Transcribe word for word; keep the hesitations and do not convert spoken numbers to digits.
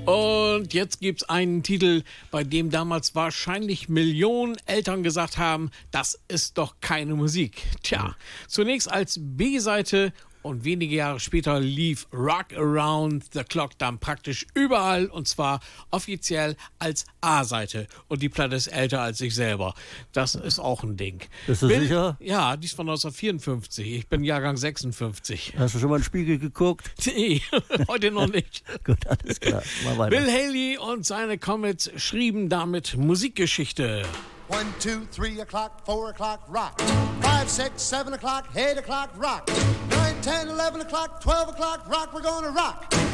Und jetzt gibt's einen Titel, bei dem damals wahrscheinlich Millionen Eltern gesagt haben, das ist doch keine Musik. Tja, zunächst als B-Seite und wenige Jahre später lief Rock Around the Clock dann praktisch überall und zwar offiziell als A-Seite. Und die Platte ist älter als ich selber. Das ist auch ein Ding. Bist du Bin, sicher? Ja, die ist von neunzehnhundertvierundfünfzig. Ich bin Jahrgang sechsundfünfzig. Hast du schon mal in den Spiegel geguckt? Nee, heute noch nicht. Gut, alles klar. Mal weiter. Bill Haley und seine Comets schrieben damit Musikgeschichte. One, two, three o'clock, four o'clock, rock. Five, six, seven o'clock, eight o'clock, rock. Nine, ten, eleven o'clock, twelve o'clock, rock. We're gonna rock.